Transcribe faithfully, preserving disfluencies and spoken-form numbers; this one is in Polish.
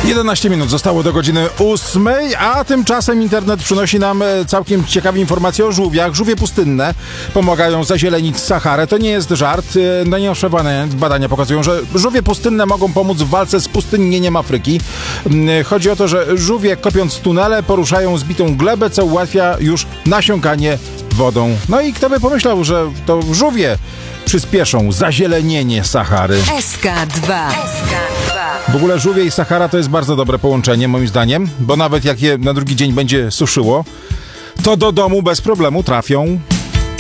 jedenaście minut zostało do godziny ósmej, a tymczasem internet przynosi nam całkiem ciekawe informacje o żółwiach. Żółwie pustynne pomagają zazielenić Saharę. To nie jest żart. No nieoszawane badania pokazują, że żółwie pustynne mogą pomóc w walce z pustynnieniem Afryki. Chodzi o to, że żółwie, kopiąc tunele, poruszają zbitą glebę, co ułatwia już nasiąkanie wodą. No i kto by pomyślał, że to żółwie przyspieszą zazielenienie Sahary. S K dwa. W ogóle żółwie i Sahara to jest bardzo dobre połączenie, moim zdaniem, bo nawet jak je na drugi dzień będzie suszyło, to do domu bez problemu trafią.